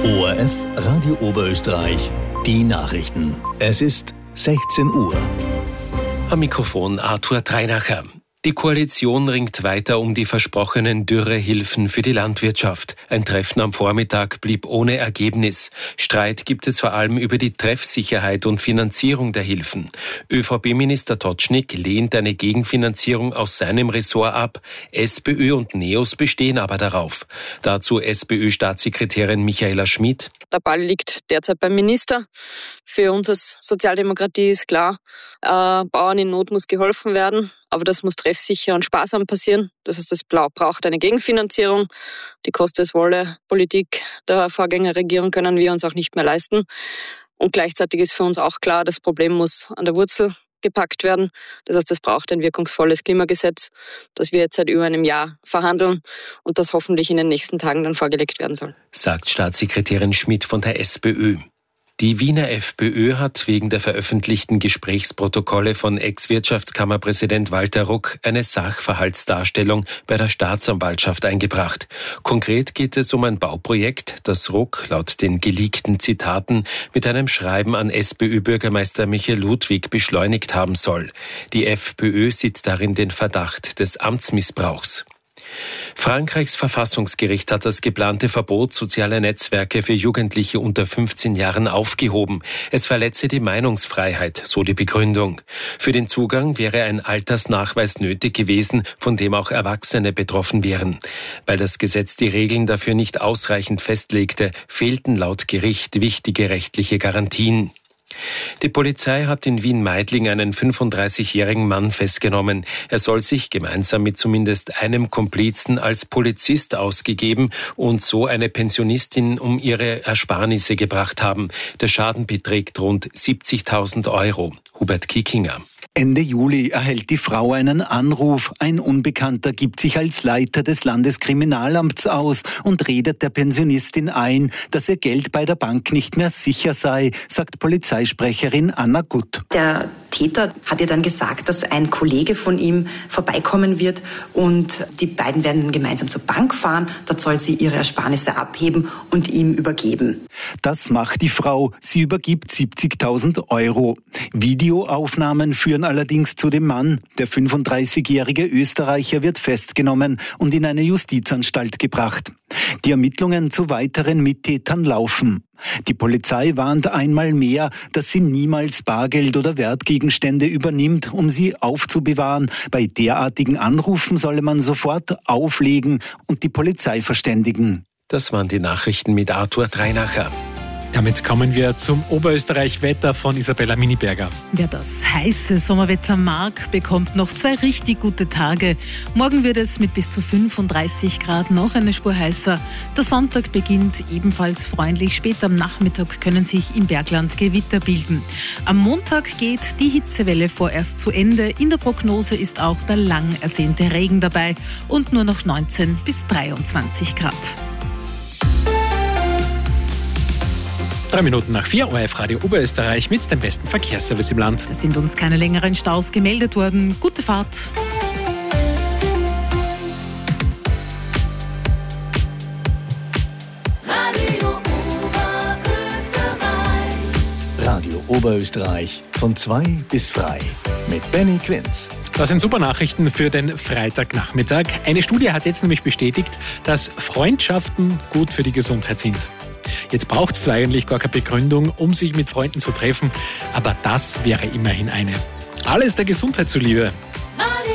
ORF Radio Oberösterreich, die Nachrichten. Es ist 16 Uhr. Am Mikrofon Arthur Dreinacher. Die Koalition ringt weiter um die versprochenen Dürrehilfen für die Landwirtschaft. Ein Treffen am Vormittag blieb ohne Ergebnis. Streit gibt es vor allem über die Treffsicherheit und Finanzierung der Hilfen. ÖVP-Minister Totschnig lehnt eine Gegenfinanzierung aus seinem Ressort ab. SPÖ und NEOS bestehen aber darauf. Dazu SPÖ-Staatssekretärin Michaela Schmid. Der Ball liegt derzeit beim Minister. Für uns als Sozialdemokratie ist klar, Bauern in Not muss geholfen werden, aber das muss treffsicher und sparsam passieren. Das heißt, es braucht eine Gegenfinanzierung. Die Koste-es-wolle-Politik der Vorgängerregierung können wir uns auch nicht mehr leisten. Und gleichzeitig ist für uns auch klar, das Problem muss an der Wurzel gepackt werden. Das heißt, es braucht ein wirkungsvolles Klimagesetz, das wir jetzt seit über einem Jahr verhandeln und das hoffentlich in den nächsten Tagen dann vorgelegt werden soll. Sagt Staatssekretärin Schmid von der SPÖ. Die Wiener FPÖ hat wegen der veröffentlichten Gesprächsprotokolle von Ex-Wirtschaftskammerpräsident Walter Ruck eine Sachverhaltsdarstellung bei der Staatsanwaltschaft eingebracht. Konkret geht es um ein Bauprojekt, das Ruck laut den geleakten Zitaten mit einem Schreiben an SPÖ-Bürgermeister Michael Ludwig beschleunigt haben soll. Die FPÖ sieht darin den Verdacht des Amtsmissbrauchs. Frankreichs Verfassungsgericht hat das geplante Verbot sozialer Netzwerke für Jugendliche unter 15 Jahren aufgehoben. Es verletze die Meinungsfreiheit, so die Begründung. Für den Zugang wäre ein Altersnachweis nötig gewesen, von dem auch Erwachsene betroffen wären. Weil das Gesetz die Regeln dafür nicht ausreichend festlegte, fehlten laut Gericht wichtige rechtliche Garantien. Die Polizei hat in Wien-Meidling einen 35-jährigen Mann festgenommen. Er soll sich gemeinsam mit zumindest einem Komplizen als Polizist ausgegeben und so eine Pensionistin um ihre Ersparnisse gebracht haben. Der Schaden beträgt rund 70.000 Euro. Hubert Kickinger. Ende Juli erhält die Frau einen Anruf. Ein Unbekannter gibt sich als Leiter des Landeskriminalamts aus und redet der Pensionistin ein, dass ihr Geld bei der Bank nicht mehr sicher sei, sagt Polizeisprecherin Anna Gutt. Der Täter hat ihr dann gesagt, dass ein Kollege von ihm vorbeikommen wird und die beiden werden dann gemeinsam zur Bank fahren. Dort soll sie ihre Ersparnisse abheben und ihm übergeben. Das macht die Frau. Sie übergibt 70.000 Euro. Videoaufnahmen führen allerdings zu dem Mann. Der 35-jährige Österreicher wird festgenommen und in eine Justizanstalt gebracht. Die Ermittlungen zu weiteren Mittätern laufen. Die Polizei warnt einmal mehr, dass sie niemals Bargeld oder Wertgegenstände übernimmt, um sie aufzubewahren. Bei derartigen Anrufen solle man sofort auflegen und die Polizei verständigen. Das waren die Nachrichten mit Arthur Dreinacher. Damit kommen wir zum Oberösterreich-Wetter von Isabella Miniberger. Wer das heiße Sommerwetter mag, bekommt noch 2 richtig gute Tage. Morgen wird es mit bis zu 35 Grad noch eine Spur heißer. Der Sonntag beginnt ebenfalls freundlich. Spät am Nachmittag können sich im Bergland Gewitter bilden. Am Montag geht die Hitzewelle vorerst zu Ende. In der Prognose ist auch der lang ersehnte Regen dabei und nur noch 19 bis 23 Grad. 3 Minuten nach 4, ORF Radio Oberösterreich mit dem besten Verkehrsservice im Land. Es sind uns keine längeren Staus gemeldet worden. Gute Fahrt. Radio Oberösterreich von 2 bis 3 mit Benny Quinz. Das sind super Nachrichten für den Freitagnachmittag. Eine Studie hat jetzt nämlich bestätigt, dass Freundschaften gut für die Gesundheit sind. Jetzt braucht es zwar eigentlich gar keine Begründung, um sich mit Freunden zu treffen, aber das wäre immerhin eine. Alles der Gesundheit zuliebe.